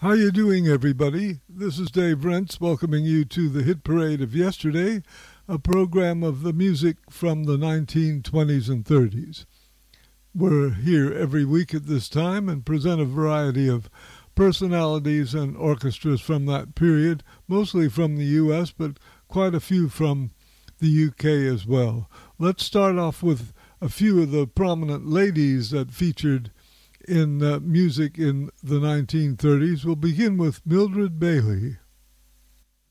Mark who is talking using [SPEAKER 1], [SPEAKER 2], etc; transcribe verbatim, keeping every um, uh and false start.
[SPEAKER 1] How you doing, everybody? This is Dave Rentz welcoming you to the Hit Parade of Yesterday, a program of the music from the nineteen twenties and thirties. We're here every week at this time and present a variety of personalities and orchestras from that period, mostly from the U S, but quite a few from the U K as well. Let's start off with a few of the prominent ladies that featured in uh, music in the nineteen thirties. We'll begin with Mildred Bailey.